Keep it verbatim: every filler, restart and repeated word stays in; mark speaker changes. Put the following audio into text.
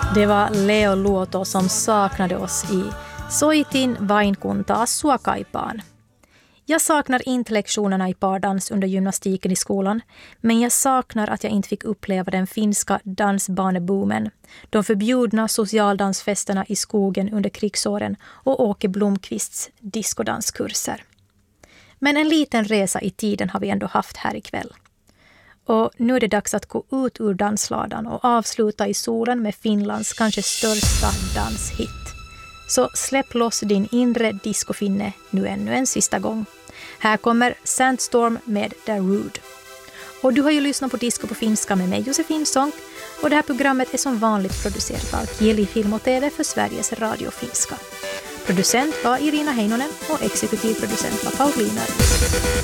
Speaker 1: Det var Leo Luoto som saknade oss i Soitin vain kun taas sua kaipaan. Jag saknar inte lektionerna i pardans under gymnastiken i skolan, men jag saknar att jag inte fick uppleva den finska dansbaneboomen, de förbjudna socialdansfesterna i skogen under krigsåren och Åke Blomqvists diskodanskurser. Men en liten resa i tiden har vi ändå haft här ikväll. Och nu är det dags att gå ut ur dansladan och avsluta i solen med Finlands kanske största danshit. Så släpp loss din inre discofinne nu ännu en sista gång. Här kommer Sandstorm med Darude. Och du har ju lyssnat på Disco på finska med mig, Josefin Sonck. Och det här programmet är som vanligt producerat av Kieli Film och T V för Sveriges Radio Finska. Producent var Irina Heinonen och exekutivproducent var Paulina.